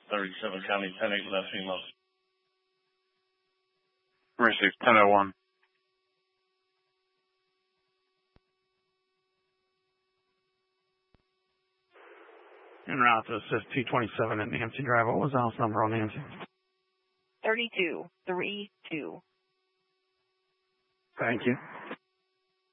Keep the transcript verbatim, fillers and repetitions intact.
thirty-seven County, ten eight left female. Received ten oh one. En route to assist T twenty-seven at Nancy Drive. What was the house number on Nancy? thirty-two, three two. Thank you.